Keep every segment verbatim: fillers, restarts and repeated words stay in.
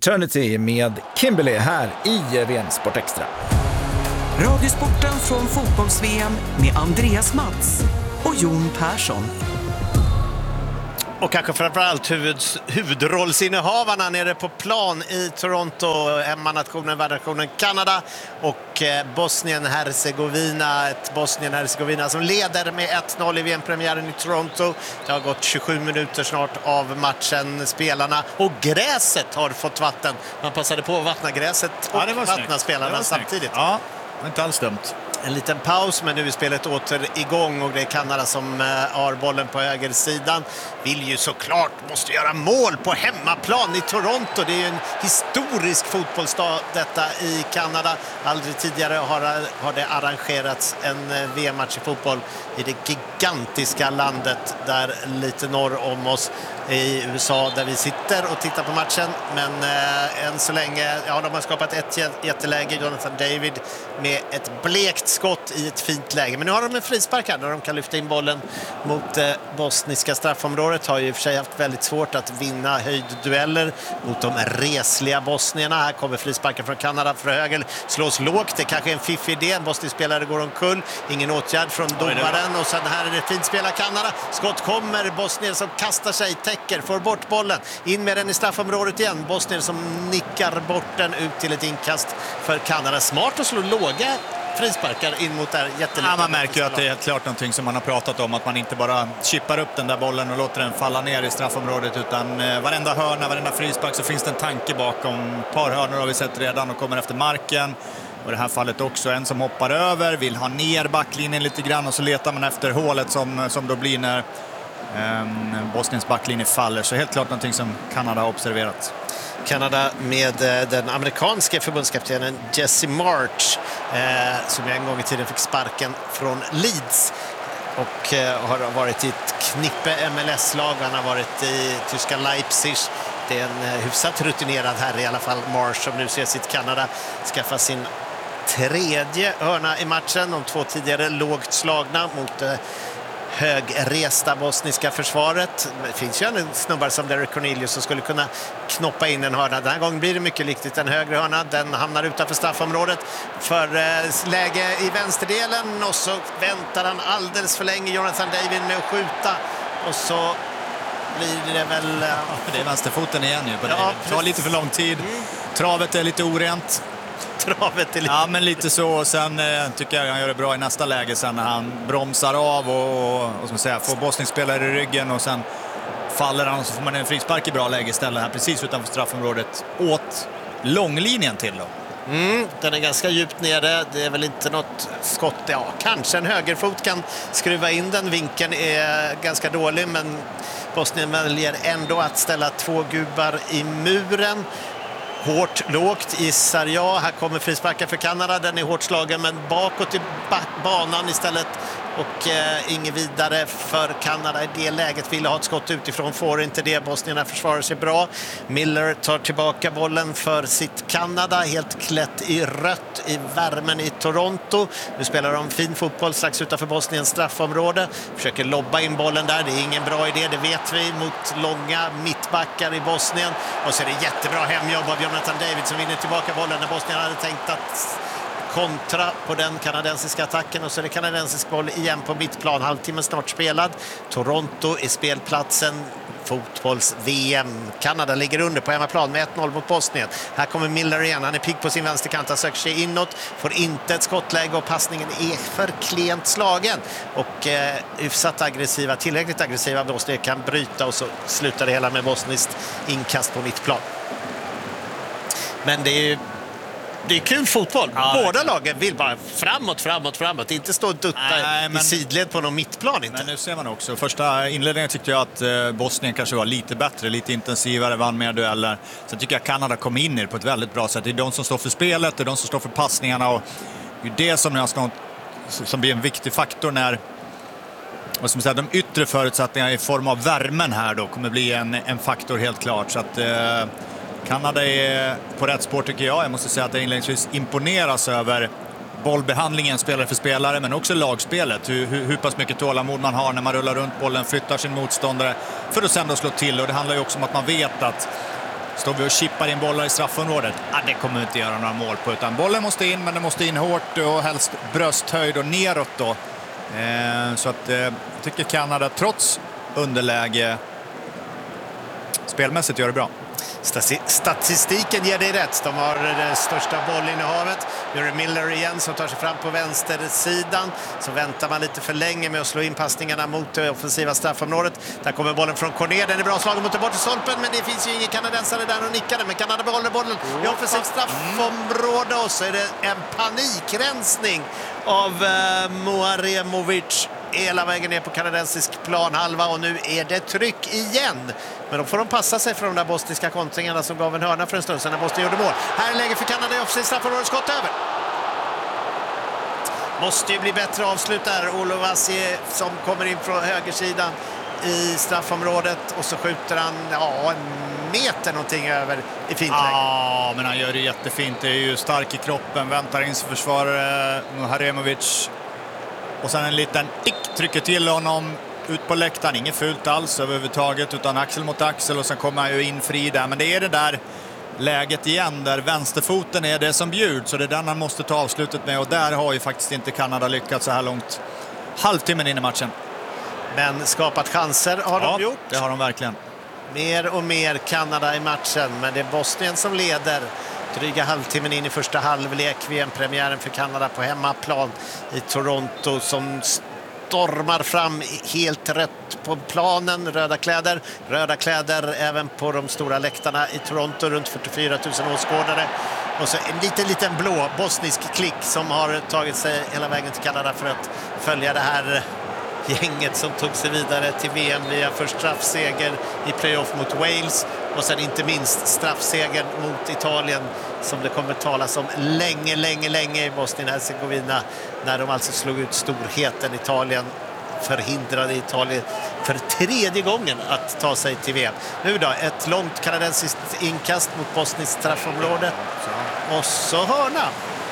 Eternity med Kimberly här i V M Sport Extra. Radiosporten från fotbolls-V M med Andreas Mats och Jon Persson. Och kanske framförallt huvud, huvudrollsinnehavarna nere på plan i Toronto, hemmanationen, världsnationen Kanada och eh, Bosnien-Hercegovina. Ett Bosnien-Hercegovina som leder med ett noll i V M-premiären i Toronto. Det har gått tjugosju minuter snart av matchen. Spelarna och gräset har fått vatten. Man passade på att vattna gräset och ja, vattna spelarna samtidigt. Ja, det var inte alls dumt. En liten paus, men nu är spelet åter igång och det är Kanada som har bollen på högersidan. Vill ju såklart, måste göra mål på hemmaplan i Toronto. Det är ju en historisk fotbollsdag detta i Kanada. Aldrig tidigare har, har det arrangerats en V M-match i fotboll i det gigantiska landet där lite norr om oss i U S A där vi sitter och tittar på matchen. Men eh, än så länge, ja, de har skapat ett jätteläge, Jonathan David med ett blekt skott i ett fint läge. Men nu har de en frispark här där de kan lyfta in bollen mot eh, bosniska straffområdet. Har ju i och för sig haft väldigt svårt att vinna höjddueller mot de resliga bosnierna. Här kommer frisparken från Kanada för höger. Slås lågt, det kanske är en fiffig idé. En bosnisk spelare går omkull. Ingen åtgärd från domaren. Och sen här är det fint spela Kanada. Skott kommer, Bosnien som kastar sig, täcker, får bort bollen. In med den i straffområdet igen. Bosnien som nickar bort den ut till ett inkast för Kanada. Smart att slå låga frisparkar in mot där jättelika. Ja, man märker ju att det är helt klart någonting som man har pratat om, att man inte bara chippar upp den där bollen och låter den falla ner i straffområdet, utan eh, varenda hörna, varenda frispark så finns det en tanke bakom. Ett par hörnor har vi sett redan och kommer efter marken. Och i det här fallet också en som hoppar över, vill ha ner backlinjen lite grann och så letar man efter hålet som, som då blir när eh, Bosniens backlinje faller. Så helt klart någonting som Kanada har observerat. Kanada med den amerikanske förbundskaptenen Jesse March eh, som en gång i tiden fick sparken från Leeds och eh, har varit i ett knippe M L S-lag. Han har varit i tyska Leipzig. Det är en eh, hyfsat rutinerad herre i alla fall, March, som nu ser sitt Kanada skaffa sin tredje hörna i matchen. De två tidigare lågt slagna mot eh, högresta bosniska försvaret. Det finns ju en snubbar som Derek Cornelius som skulle kunna knoppa in en hörna. Den här gången blir det mycket riktigt en högre hörna. Den hamnar utanför straffområdet för eh, läge i vänsterdelen och så väntar han alldeles för länge, Jonathan David, med att skjuta och så blir det väl... Eh, det är vänsterfoten igen nu på det. Ja, det tar lite för lång tid. Mm. Travet är lite orent. Travet är lite... Ja, men lite så. Sen eh, tycker jag han gör det bra i nästa läge sen när han bromsar av och, och, och som säga, får bosniskspelare i ryggen och sen faller han och så får man en frispark i bra läge istället här precis utanför straffområdet åt långlinjen till då. Mm, den är ganska djupt nere. Det är väl inte något skott. Ja, kanske en högerfot kan skruva in den. Vinkeln är ganska dålig, men Bosnien väljer ändå att ställa två gubbar i muren. Hårt lågt gissar jag. Här kommer frisparken för Kanada. Den är hårt slagen men bakåt i banan istället. Och eh, inget vidare för Kanada i det läget. Ville ha ett skott utifrån, får inte det. Bosnierna försvarar sig bra. Miller tar tillbaka bollen för sitt Kanada. Helt klätt i rött i värmen i Toronto. Nu spelar de fin fotboll strax utanför Bosniens straffområde. Försöker lobba in bollen där. Det är ingen bra idé, det vet vi. Mot långa mittbackar i Bosnien. Och så är det jättebra hemjobb av Jonathan David som vinner tillbaka bollen när Bosnien hade tänkt att kontra på den kanadensiska attacken. Och så är det kanadensisk boll igen på mittplan. Halvtimmen snart spelad. Toronto är spelplatsen. Fotbolls-V M. Kanada ligger under på hemmaplan med ett noll mot Bosnien. Här kommer Miller igen. Han är pigg på sin vänsterkant. Han söker sig inåt. Får inte ett skottläge och passningen är för klent slagen. Och eh, hyfsat aggressiva, tillräckligt aggressiva Bosnien kan bryta och så slutar det hela med bosniskt inkast på mittplan. Men det är ju Det är kul fotboll. Ja, båda lagen vill bara framåt, framåt, framåt. Inte stå och dutta Nej, men, i sidled på någon mittplan. Inte. Men nu ser man också. Första inledningen tyckte jag att eh, Bosnien kanske var lite bättre, lite intensivare, vann mer dueller. Sen tycker jag Kanada kom in i det på ett väldigt bra sätt. Det är de som står för spelet, det är de som står för passningarna. Och det är det som, jag snart, som blir en viktig faktor när och som säger, de yttre förutsättningarna i form av värmen här då kommer bli en, en faktor helt klart. Så att... Eh, Kanada är på rätt spår tycker jag. Jag måste säga att jag inledningsvis imponeras över bollbehandlingen spelare för spelare, men också lagspelet. Hur, hur, hur pass mycket tålamod man har när man rullar runt bollen, flyttar sin motståndare för att sen då slå till. Och det handlar ju också om att man vet att Står vi och chippar in bollar i straffområdet? Ja, det kommer inte göra några mål på, utan bollen måste in, men den måste in hårt och helst brösthöjd och neråt då. Eh, så att eh, jag tycker Kanada trots underläge spelmässigt gör det bra. Statistiken ger dig rätt. De har det största bollinnehavet. Nu är det Miller igen som tar sig fram på vänstersidan. Så väntar man lite för länge med att slå in passningarna mot det offensiva straffområdet. Där kommer bollen från Cornet. Den är bra slagen mot den bortre stolpen, men det finns ju ingen kanadensare där och nickar den. Men Kanada behåller bollen i offensivt straffområde, och så är det en panikrensning av eh, Moaremovic hela vägen ner på kanadensisk planhalva, och nu är det tryck igen. Men då får de passa sig från de där bosniska kontringarna som gav en hörna för en stund sedan när Bosnien gjorde mål. Här är läge för Kanada i offensivt straffområde, skott över. Måste ju bli bättre avslut där. Olovasi som kommer in från högersidan i straffområdet, och så skjuter han ja, en meter någonting över i fint läge. Ja, men han gör det jättefint. Det är ju stark i kroppen, väntar in sig försvarare Moharemovic. Och sen en liten tick, trycker till honom ut på läktaren. Inget fult alls överhuvudtaget, utan axel mot axel, och sen kommer han ju in fri där. Men det är det där läget igen där vänsterfoten är det som bjuds, så det är den han måste ta avslutet med, och där har ju faktiskt inte Kanada lyckats så här långt. Halvtimmen in i matchen. Men skapat chanser har ja, de gjort. Det har de verkligen. Mer och mer Kanada i matchen, men det är Bosnien som leder. Dryga halvtimmen in i första halvlek. V M-premiären för Kanada på hemmaplan i Toronto, som stormar fram helt rätt på planen. Röda kläder. Röda kläder även på de stora läktarna i Toronto. Runt fyrtiofyra tusen åskådare. Och så en liten, liten blå bosnisk klick som har tagit sig hela vägen till Kanada för att följa det här gänget som tog sig vidare till V M via först straffseger i playoff mot Wales, och sen inte minst straffseger mot Italien, som det kommer talas om länge, länge, länge i Bosnien-Hercegovina, när de alltså slog ut storheten Italien, förhindrade Italien för tredje gången att ta sig till V M. Nu då, ett långt kanadensiskt inkast mot bosniskt straffområde, och så hörna.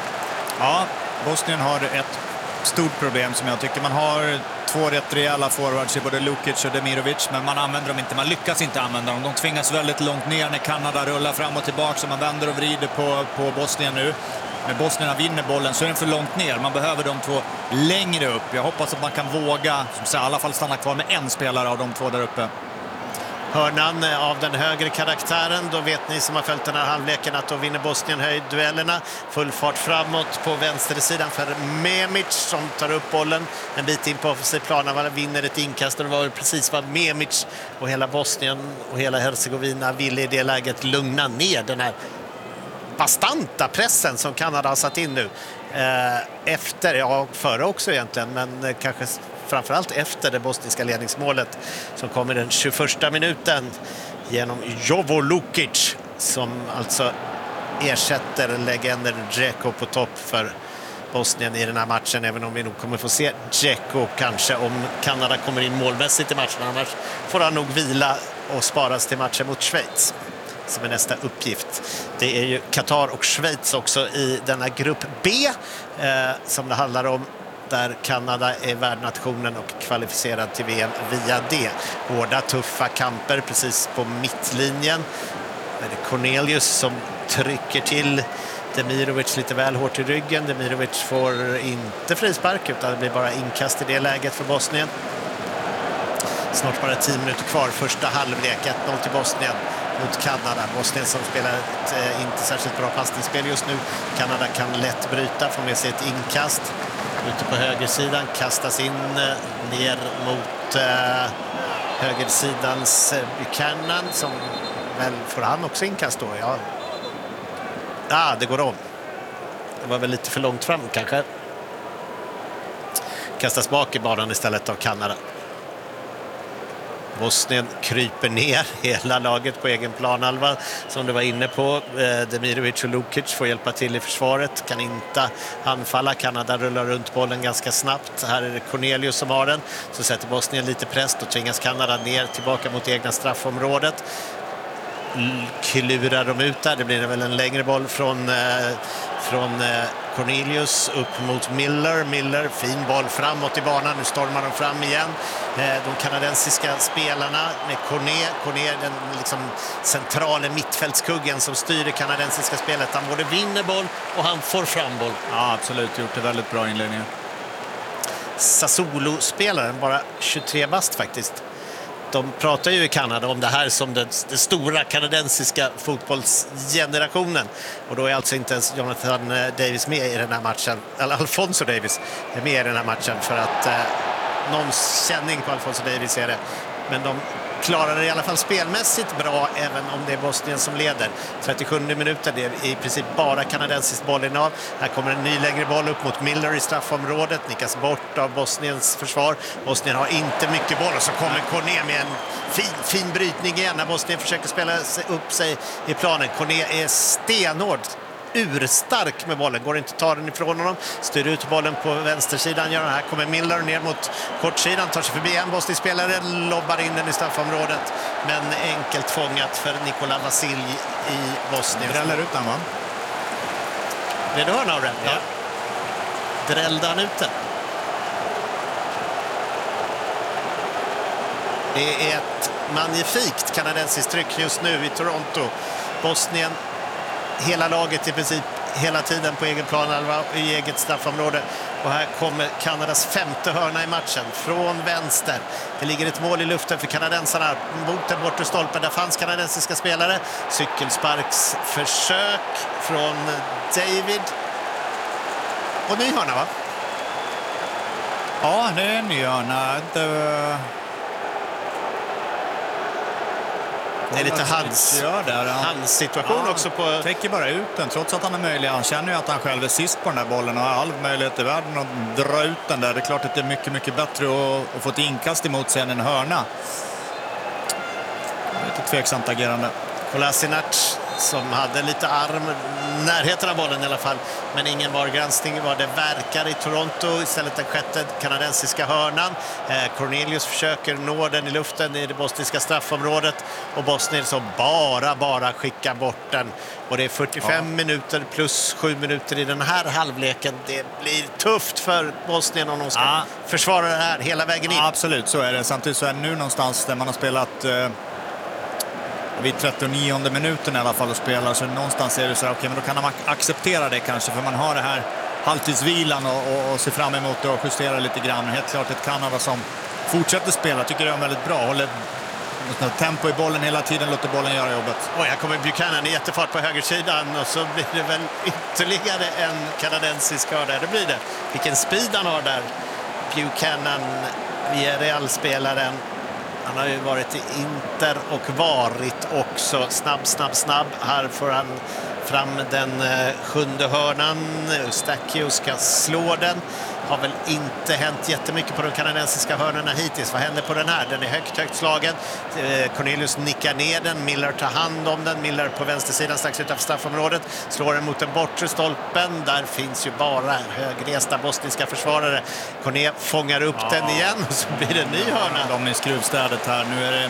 Ja, Bosnien har ett stort problem som jag tycker. Man har två rätt rejäla forwards i både Lukic och Demirovic, men man använder dem inte, man lyckas inte använda dem. De tvingas väldigt långt ner när Kanada rullar fram och tillbaka, så man vänder och vrider på, på Bosnien nu. När Bosnierna vinner bollen så är den för långt ner. Man behöver de två längre upp. Jag hoppas att man kan våga som säger, i alla fall stanna kvar med en spelare av de två där uppe. Hörnan av den högre karaktären, då vet ni som har följt den här halvleken att då vinner Bosnien höjdduellerna. Full fart framåt på vänstersidan för Memic som tar upp bollen en bit in på offensiv plan. Han vinner ett inkast, och det var precis vad Memic och hela Bosnien och hela Hercegovina ville i det läget lugna ner den här bastanta pressen som Kanada har satt in nu. Efter, ja före också egentligen, men kanske framförallt efter det bosniska ledningsmålet som kommer den tjugoförsta minuten genom Jovo Lukic, som alltså ersätter legenden Dzeko på topp för Bosnien i den här matchen, även om vi nog kommer få se Dzeko kanske om Kanada kommer in målmässigt i matchen. Annars får han nog vila och sparas till matchen mot Schweiz som är nästa uppgift. Det är ju Qatar och Schweiz också i denna grupp B eh, som det handlar om, där Kanada är värdnationen och kvalificerad till V M via det. Hårda, tuffa kamper precis på mittlinjen. Det är Cornelius som trycker till Demirovic lite väl hårt i ryggen. Demirovic får inte frispark, utan det blir bara inkast i det läget för Bosnien. Snart bara tio minuter kvar, första halvlek. ett noll till Bosnien mot Kanada. Bosnien som spelar ett eh, inte särskilt bra passningsspel just nu. Kanada kan lätt bryta, få med sig ett inkast. Ute på högersidan, kastas in eh, ner mot eh, högersidans eh, Buchanan, som väl får han också inkast då. Ja, ah, det går om. Det var väl lite för långt fram kanske. Kastas bak i banan istället av Kanada. Bosnien kryper ner hela laget på egen planhalva som du var inne på. Demirovic och Lukic får hjälpa till i försvaret, kan inte anfalla. Kanada rullar runt bollen ganska snabbt. Här är det Cornelius som har den. Så sätter Bosnien lite press, och tvingas Kanada ner tillbaka mot egna straffområdet. Klurar de ut där. Det blir väl en längre boll från, från Cornelius upp mot Miller. Miller, fin boll framåt i banan. Nu stormar de fram igen. De kanadensiska spelarna med Cornet. Cornet är den liksom centrala mittfältskuggen som styr det kanadensiska spelet. Han både vinner boll och han får fram boll. Ja, absolut. Gjort det väldigt bra inledning. Sassuolo-spelaren, bara tjugotre bast faktiskt. De pratar ju i Kanada om det här som den, den stora kanadensiska fotbollsgenerationen. Och då är alltså inte ens Jonathan Davis med i den här matchen. Eller Alfonso Davis är med i den här matchen för att eh, någon känning på Alfonso Davis är det. Men de klarar det i alla fall spelmässigt bra även om det är Bosnien som leder. trettiosjunde minuten, det är i princip bara kanadensiskt bollinnehav. Här kommer en ny längre boll upp mot Miller i straffområdet. Nickas bort av Bosniens försvar. Bosnien har inte mycket boll och så kommer Cornet med en fin, fin brytning igen när Bosnien försöker spela upp sig i planen. Cornet är stenhård, urstark med bollen, går inte att ta den ifrån honom, styr ut bollen på vänstersidan, gör den här, kommer Miller ner mot kortsidan, tar sig förbi en Bosnien-spelare, lobbar in den i straffområdet, men enkelt fångat för Nikola Vasilj i Bosnien. Dräller ut den, va? Blev det hörna av den? Ja. Drällde han ut den? Det är ett magnifikt kanadensiskt tryck just nu i Toronto. Bosnien, hela laget i princip hela tiden på egen plan i eget straffområde. Och här kommer Kanadas femte hörna i matchen från vänster. Det ligger ett mål i luften för kanadensarna mot den bortre stolpen. Där fanns kanadensiska spelare. Cykelsparksförsök från David. Och ny hörna, va? Ja, det är en ny hörna. Det... Det är lite hans, där. Han, hans situation ja, också på... täcker bara ut den trots att han är möjlig. Han känner ju att han själv är sist på den där bollen och har all möjlighet i världen att dra ut den där. Det är klart att det är mycket, mycket bättre att, att få ett inkast emot sig än en hörna. Lite tveksamt agerande. Kolasinac som hade lite arm, närheten av bollen i alla fall, men ingen VAR-granskning vad det verkar i Toronto. Istället den sjätte kanadensiska hörnan. Eh, Cornelius försöker nå den i luften i det bosniska straffområdet och Bosnien som bara, bara skickar bort den. Och det är fyrtiofem ja. minuter plus sju minuter i den här halvleken. Det blir tufft för Bosnien om de ska ja. försvara det här hela vägen in. Ja, absolut, så är det. Samtidigt så är det nu någonstans där man har spelat... Eh... vid trettionionde minuten i alla fall och spelar, så någonstans är det så här, okej, okay, men då kan man acceptera det kanske, för man har det här halvtidsvilan och, och, och ser fram emot det och justera lite grann. Helt klart ett Kanada som fortsätter spela, tycker jag är väldigt bra, håller tempo i bollen hela tiden, låter bollen göra jobbet. Oj, här kommer Buchanan i jättefart på högersidan och så blir det väl ytterligare en kanadensisk hörda. Det blir det. Vilken speed han har där, Buchanan, Villarreal-spelaren. Han har ju varit i Inter och varit också snabb, snabb, snabb. Här får han fram den eh, sjunde hörnan. Eustáquio ska slå den. Har väl inte hänt jättemycket på de kanadensiska hörnorna hittills. Vad händer på den här? Den är högt, högt slagen. Eh, Cornelius nickar ner den. Miller tar hand om den. Miller på vänstersidan strax utanför straffområdet. Slår den mot den bortre stolpen. Där finns ju bara högresta bosniska försvarare. Cornet fångar upp ja. den igen och så blir det en ny hörna. De är skruvstädet här. Nu är det...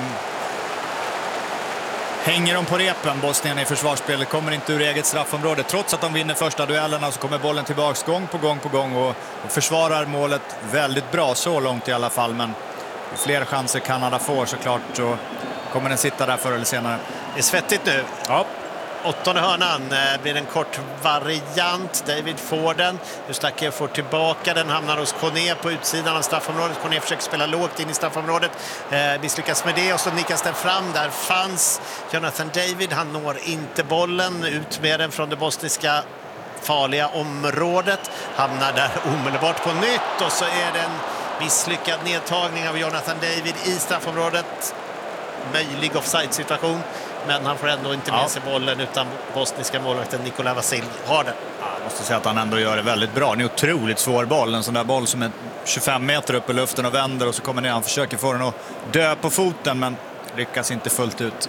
Hänger de på repen, Bosnien i försvarsspelet, kommer inte ur eget straffområde. Trots att de vinner första duellerna så kommer bollen tillbaks gång på gång på gång och, och försvarar målet väldigt bra så långt i alla fall. Men fler chanser Kanada får såklart, så kommer den sitta där förr eller senare. Det är svettigt nu. Ja. Åttonde hörnan eh, blir en kort variant. David får den. Eustáquio får tillbaka den. Hamnar hos Cornet på utsidan av straffområdet. Cornet försöker spela lågt in i straffområdet. Eh, misslyckas med det och så nickas den fram. Där fanns Jonathan David. Han når inte bollen. Ut med den från det bosniska farliga området. Hamnar där omedelbart på nytt. Och så är det en misslyckad nedtagning av Jonathan David i straffområdet. Möjlig offside-situation. Men han får ändå inte med ja. sig bollen, utan bosniska målvakten Nikola Vasilj har den. Jag måste säga att han ändå gör det väldigt bra. Det är en otroligt svår boll. En sån där boll som är tjugofem meter upp i luften och vänder och så kommer ner. Han försöker få den att dö på foten men lyckas inte fullt ut.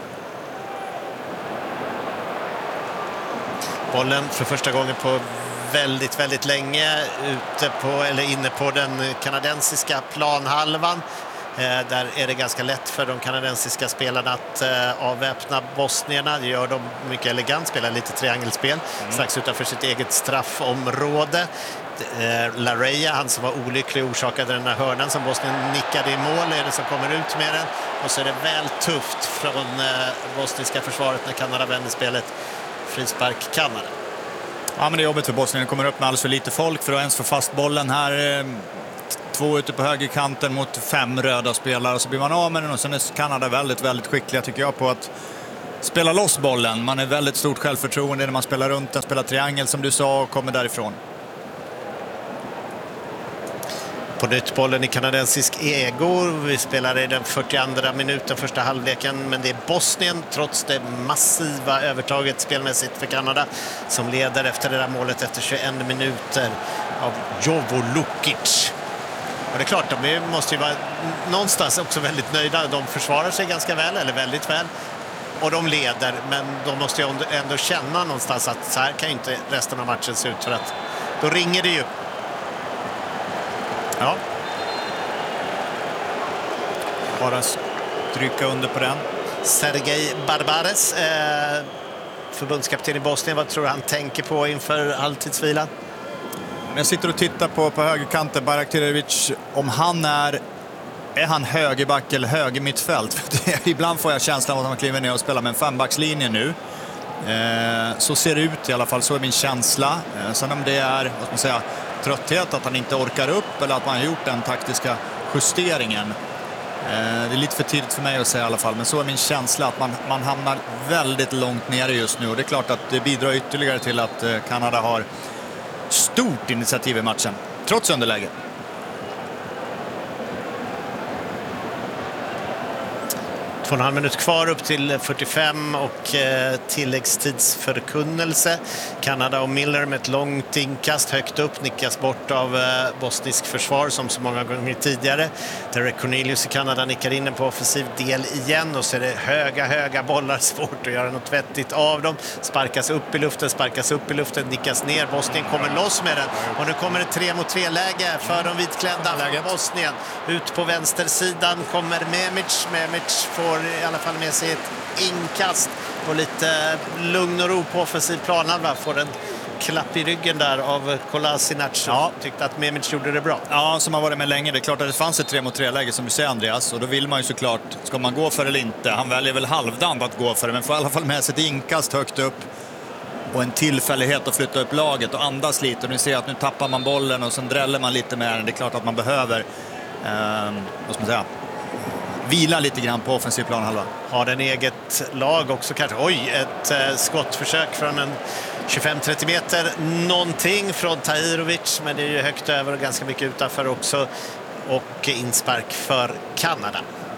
Bollen för första gången på väldigt, väldigt länge ute på, eller inne på den kanadensiska planhalvan. Där är det ganska lätt för de kanadensiska spelarna att avväpna bosnierna. Det gör de mycket elegant, spelar lite triangelspel mm. strax utanför sitt eget straffområde. Larrea, han som var olycklig och orsakade den här hörnan som Bosnien nickade i mål, är det som kommer ut med den. Och så är det väl tufft från bosniska försvaret när Kanada vänder spelet. Frispark Kanada. Ja, men det är jobbigt för Bosnien. Det kommer upp med alldeles för lite folk för att ens få fast bollen här. Två ute på högerkanten mot fem röda spelare, så blir man av med den. Och sen är Kanada väldigt, väldigt skickliga tycker jag på att spela loss bollen. Man är väldigt stort självförtroende när man spelar runt den, spelar triangel som du sa och kommer därifrån. På nytt bollen i kanadensisk ego. Vi spelar i den fyrtioandra minuten första halvleken, men det är Bosnien trots det massiva övertaget spelmässigt för Kanada som leder efter det där målet efter tjugoen minuter av Jovo Lukic. Och det är klart, de måste ju vara någonstans också väldigt nöjda. De försvarar sig ganska väl, eller väldigt väl. Och de leder, men de måste ju ändå känna någonstans att så här kan ju inte resten av matchen se ut, för att då ringer det ju. Ja. Bara trycka under på den. Sergej Barbares, eh, förbundskapten i Bosnien. Vad tror du han tänker på inför halvtidsvilan? Jag sitter och tittar på, på högerkanten, Baraktirevic, om han är är han högerback eller höger mittfält. Ibland får jag känslan av att han kliver ner och spelar med en fembackslinje nu. Eh, så ser det ut i alla fall, så är min känsla. Eh, sen om det är, vad ska man säga, trötthet, att han inte orkar upp, eller att man har gjort den taktiska justeringen. Eh, det är lite för tidigt för mig att säga i alla fall, men så är min känsla att man, man hamnar väldigt långt nere just nu. Och det är klart att det bidrar ytterligare till att eh, Kanada har stort initiativ i matchen, trots underläge. Två och en halv minut kvar upp till fyrtiofem och eh, tilläggstidsförkunnelse. Kanada och Miller med ett långt inkast högt upp, nickas bort av eh, bosnisk försvar som så många gånger tidigare. Derek Cornelius i Kanada nickar in den på offensiv del igen, och så är det höga, höga bollar, svårt att göra något vettigt av dem. Sparkas upp i luften, sparkas upp i luften, nickas ner. Bosnien kommer loss med den, och nu kommer det tre mot tre läge för de vitklädda läge. Bosnien ut på vänstersidan kommer Memic. Memic får i alla fall med sig ett inkast och lite lugn och ro på offensiv planhalva. Får en klapp i ryggen där av Kolasinac. Ja. Tyckte att Memic gjorde det bra. Ja, som har varit med länge. Det är klart att det fanns ett tre mot tre läge som du säger, Andreas. Och då vill man ju såklart, ska man gå för eller inte? Han väljer väl halvdant att gå för det, men får i alla fall med sig ett inkast högt upp. Och en tillfällighet att flytta upp laget och andas lite. Och ni ser att nu tappar man bollen och sen dräller man lite med den. Det är klart att man behöver, eh, vad ska man säga, vila lite grann på offensiv planhalva. Har den eget lag också kanske. Oj, ett eh, skottförsök från en tjugofem trettio meter. Någonting från Tahirovic, men det är ju högt över och ganska mycket utanför också. Och inspark för Kanada.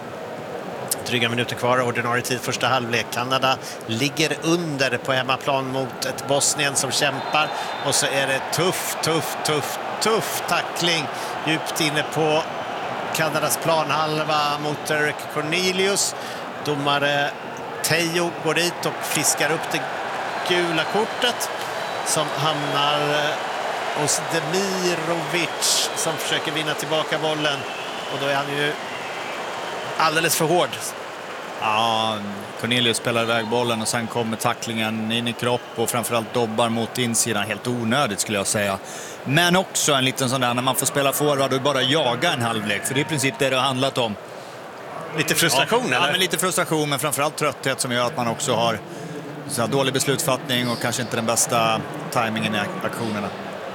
Dryga minuter kvar, ordinarie tid första halvlek. Kanada ligger under på hemmaplan mot ett Bosnien som kämpar. Och så är det tuff, tuff, tuff, tuff tackling djupt inne på Kanadas planhalva mot Derek Cornelius. Domare Teo går dit och fiskar upp det gula kortet som hamnar hos Demirovic som försöker vinna tillbaka bollen. Och då är han ju alldeles för hård. Ja, Cornelius spelar iväg bollen och sen kommer tacklingen in i kropp och framförallt dobbar mot insidan. Helt onödigt skulle jag säga. Men också en liten sån där när man får spela forward och bara jaga en halvlek. För det är i princip det det har handlat om. Lite frustration, ja, eller? Ja, men lite frustration, men framförallt trötthet som gör att man också har så här dålig beslutsfattning och kanske inte den bästa tajmingen i aktionerna.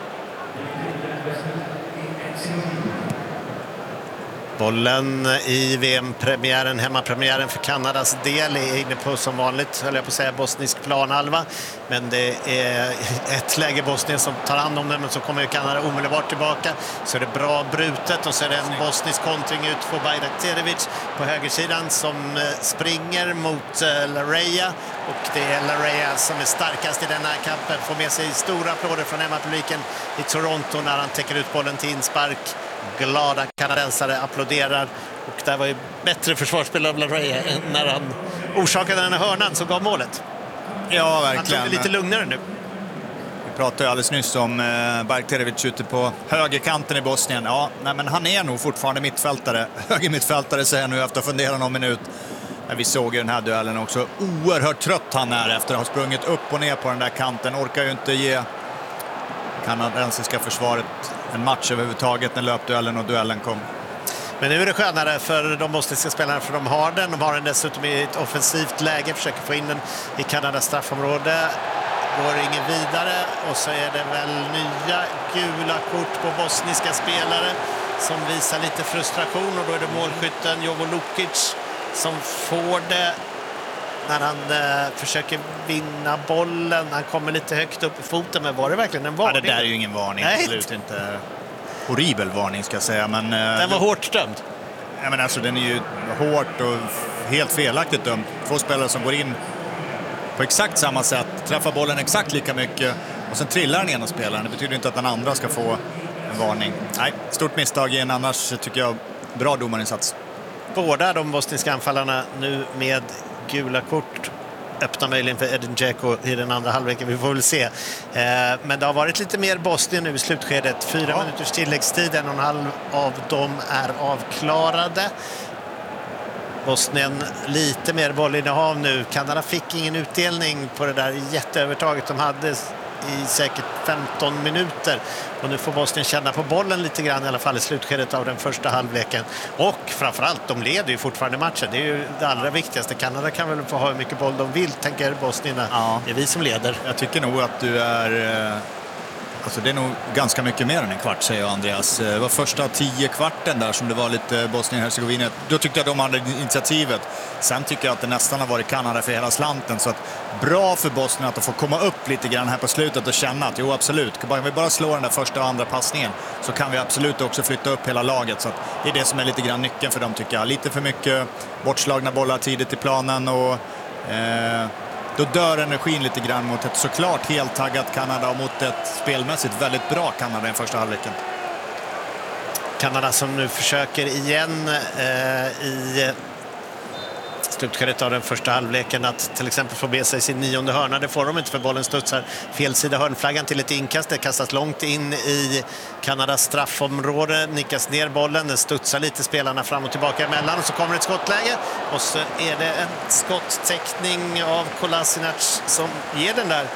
Bollen i V M-premiären, hemmapremiären för Kanadas del, är inne på som vanligt, höll jag på att säga, bosnisk planhalva. Men det är ett läge Bosnien som tar hand om det, men så kommer ju Kanada omedelbart tillbaka. Så är det bra brutet och så är det en bosnisk kontring ut för Bajdaktirevic på högersidan som springer mot Larrea. Och det är Larrea som är starkast i den här kampen. Får med sig stora applåder från hemmapubliken i Toronto när han täcker ut bollen till inspark. Glada kanadensare applåderar, och där var ju bättre försvarsspel av Larrea när han orsakade den här hörnan som gav målet. Ja, verkligen. Han tog det lite lugnare nu. Vi pratade ju alldeles nyss om eh, Barkterevic ute på högerkanten i Bosnien. Ja, nej, men han är nog fortfarande mittfältare. Höger mittfältare säger jag nu efter att ha funderat någon minut. Men vi såg ju den här duellen också. Oerhört trött han är efter att ha sprungit upp och ner på den där kanten. Orkar ju inte ge kanadensiska försvaret en match överhuvudtaget när löpduellen och duellen kom. Men nu är det skönare för de bosniska spelarna, för de har den. De har den dessutom i ett offensivt läge, försöker få in den i Kanadas straffområde. Går ingen vidare och så är det väl nya gula kort på bosniska spelare som visar lite frustration, och då är det målskytten Jovo Lukic som får det när han eh, försöker vinna bollen. Han kommer lite högt upp i foten, men var det verkligen en varning? Ja, det där är ju ingen varning. Nej. Absolut inte. Horribel varning ska jag säga. Men, eh, den var hårt dömd. Ja, men alltså, den är ju hårt och helt felaktigt dömd. Två spelare som går in på exakt samma sätt, träffar bollen exakt lika mycket och sen trillar den ena spelaren. Det betyder inte att den andra ska få en varning. Nej, stort misstag igen, annars tycker jag bra domarinsats. Båda de bosniska anfallarna nu med gula kort öppnar möjligen för Edin Dzeko i den andra halvleken. Vi får väl se. Eh, men det har varit lite mer Bosnien nu i slutskedet. Fyra ja. minuters tilläggstid, en och en halv av dem är avklarade. Bosnien lite mer bollinnehav nu. Kanada fick ingen utdelning på det där jätteövertaget de hade i säkert femton minuter. Och nu får Bosnien känna på bollen lite grann, i alla fall i slutskedet av den första halvleken. Och framförallt, de leder ju fortfarande matchen. Det är ju det allra viktigaste. Kanada kan väl få ha hur mycket boll de vill, tänker Bosnierna. Ja. Det är vi som leder. Jag tycker nog att du är... Alltså det är nog ganska mycket mer än en kvart, säger jag, Andreas. Det var första tio kvarten där som det var lite Bosnien-Hercegovina. Då tyckte jag att de hade initiativet. Sen tycker jag att det nästan har varit Kanada för hela slanten. Så att bra för Bosnien att få komma upp lite grann här på slutet och känna att jo, absolut, kan vi bara slå den där första och andra passningen så kan vi absolut också flytta upp hela laget. Så att det är det som är lite grann nyckeln för dem, tycker jag. Lite för mycket bortslagna bollar tidigt i planen och... Eh, Då dör energin lite grann mot ett såklart helt taggat Kanada och mot ett spelmässigt väldigt bra Kanada i första halvleken. Kanada som nu försöker igen eh, i slutskedet av den första halvleken att till exempel få med sig sin nionde hörna. Det får de inte, för bollen studsar fel sida hörnflaggan till ett inkast. Det kastas långt in i Kanadas straffområde, nickas ner bollen, den studsar lite spelarna fram och tillbaka emellan och så kommer ett skottläge och så är det en skottteckning av Kolasinac som ger den där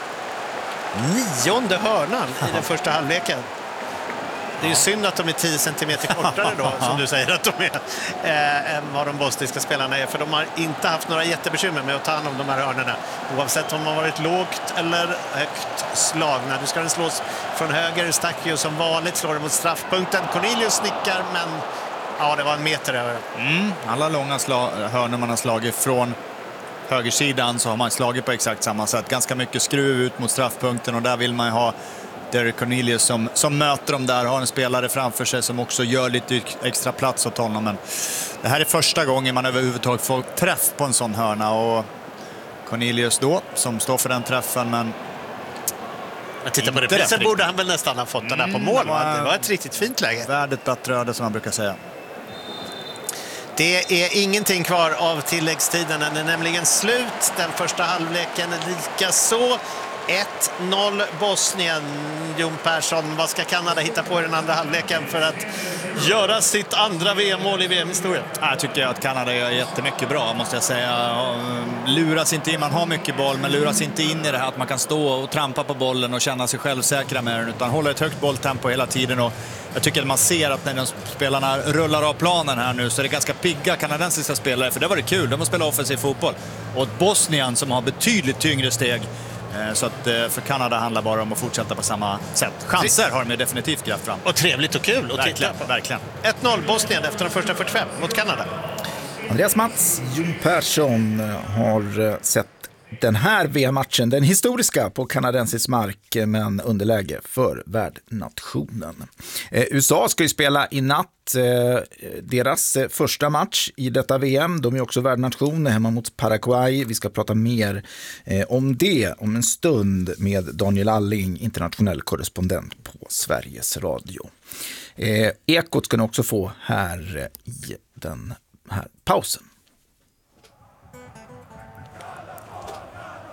nionde hörnan i den första halvleken. Det är ju synd att de är tio centimeter kortare då, som du säger att de är, eh, än vad de bosniska spelarna är. För de har inte haft några jättebekymmer med att ta hand om de här hörnorna. Oavsett om de har varit lågt eller högt slagna. Nu ska den slås från höger. Stakio som vanligt slår den mot straffpunkten. Cornelius nickar, men ja, det var en meter över. Mm, alla långa sla- hörnor man har slagit från högersidan så har man slagit på exakt samma sätt. Ganska mycket skruv ut mot straffpunkten och där vill man ju ha Derek Cornelius som, som möter dem där, har en spelare framför sig som också gör lite extra plats åt honom. Men det här är första gången man överhuvudtaget får träff på en sån hörna och Cornelius då, som står för den träffen, men jag tittar på det, sen borde han väl nästan ha fått den där på mål. Mm, va? Det var ett riktigt fint läge. Värdet bättre öde, som man brukar säga. Det är ingenting kvar av tilläggstiden. Den är nämligen slut. Den första halvleken lika så. ett noll Bosnien. Jon Persson, vad ska Kanada hitta på i den andra halvleken för att göra sitt andra V M-mål i V M-historien? Jag tycker att Kanada gör jättemycket bra, måste jag säga. Luras inte in, man har mycket boll, men luras inte in i det här att man kan stå och trampa på bollen och känna sig självsäkra med den, utan håller ett högt bolltempo hela tiden. Och jag tycker att man ser att när de spelarna rullar av planen här nu så är det ganska pigga kanadensiska spelare, för det var det kul, de har spelat offensiv fotboll. Och Bosnien som har betydligt tyngre steg. Så att för Kanada handlar bara om att fortsätta på samma sätt. Chanser har de definitivt grävt fram. Och trevligt och kul att verkligen, titta på. Verkligen. ett noll Bosnien efter de första fyrtiofem mot Kanada. Andreas Mats, Jon Persson har sett den här V M-matchen, den historiska på kanadensisk mark, men underläge för värdnationen. Eh, U S A ska ju spela i natt eh, deras eh, första match i detta V M. De är också värdnation hemma mot Paraguay. Vi ska prata mer eh, om det om en stund med Daniel Alling, internationell korrespondent på Sveriges Radio. Eh, Ekot ska ni också få här i den här pausen.